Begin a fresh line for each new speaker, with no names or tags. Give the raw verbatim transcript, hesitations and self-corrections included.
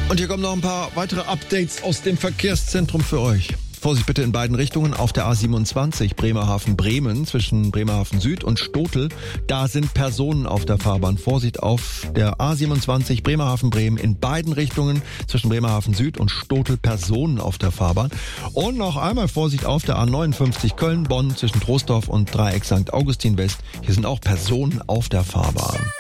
Und hier kommen noch ein paar weitere Updates aus dem Verkehrszentrum für euch. Vorsicht bitte in beiden Richtungen auf der A siebenundzwanzig Bremerhaven-Bremen zwischen Bremerhaven Süd und Stotel. Da sind Personen auf der Fahrbahn. Vorsicht auf der A siebenundzwanzig Bremerhaven-Bremen in beiden Richtungen zwischen Bremerhaven Süd und Stotel, Personen auf der Fahrbahn. Und noch einmal Vorsicht auf der A neunundfünfzig Köln-Bonn zwischen Troisdorf und Dreieck Sankt Augustin West. Hier sind auch Personen auf der Fahrbahn.